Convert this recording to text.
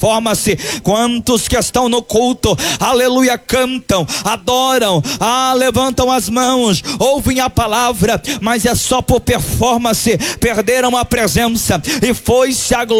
performance. Quantos que estão no culto, aleluia, cantam, adoram, levantam as mãos, ouvem a palavra, mas é só por performance, perderam a presença e foi-se a glória.